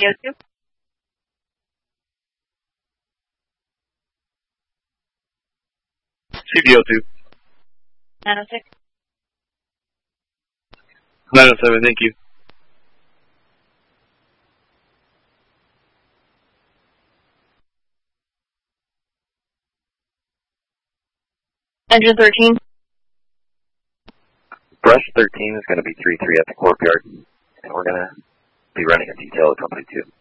CBO2. 906. 907, thank you. Engine 13. Brush 13 is going to be 3-3 at the courtyard, and we're going to be running a detail at Company 2.